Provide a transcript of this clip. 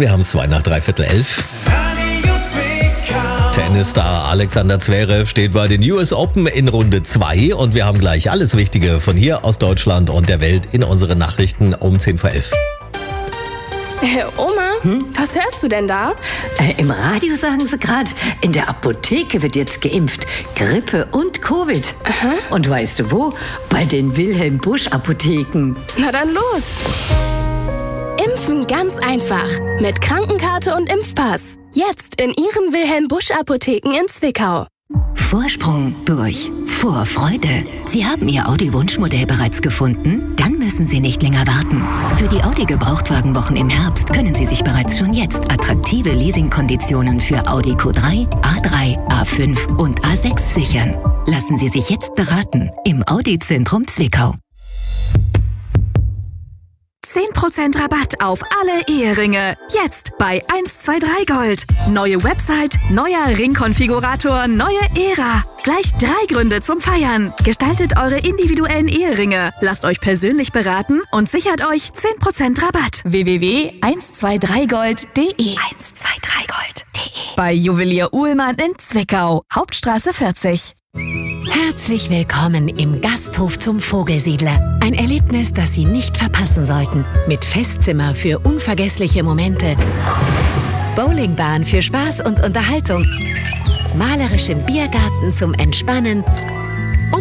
Wir haben es 11:02. Tennisstar Alexander Zverev steht bei den US Open in Runde 2 und wir haben gleich alles Wichtige von hier aus Deutschland und der Welt in unseren Nachrichten um 10:11. Oma, was hörst du denn da? Im Radio sagen sie gerade, in der Apotheke wird jetzt geimpft. Grippe und Covid. Aha. Und weißt du wo? Bei den Wilhelm Busch Apotheken. Na dann los. Impfen ganz einfach. Mit Krankenkarte und Impfpass. Jetzt in Ihren Wilhelm Busch Apotheken in Zwickau. Vorsprung durch Vorfreude. Sie haben Ihr Audi-Wunschmodell bereits gefunden? Dann müssen Sie nicht länger warten. Für die Audi-Gebrauchtwagenwochen im Herbst können Sie sich bereits schon jetzt attraktive Leasingkonditionen für Audi Q3, A3, A5 und A6 sichern. Lassen Sie sich jetzt beraten im Audi-Zentrum Zwickau. 10% Rabatt auf alle Eheringe. Jetzt bei 123 Gold. Neue Website, neuer Ringkonfigurator, neue Ära. Gleich 3 Gründe zum Feiern. Gestaltet eure individuellen Eheringe. Lasst euch persönlich beraten und sichert euch 10% Rabatt. www.123gold.de 123gold.de Bei Juwelier Uhlmann in Zwickau. Hauptstraße 40. Herzlich willkommen im Gasthof zum Vogelsiedler. Ein Erlebnis, das Sie nicht verpassen sollten. Mit Festzimmer für unvergessliche Momente, Bowlingbahn für Spaß und Unterhaltung, malerischem Biergarten zum Entspannen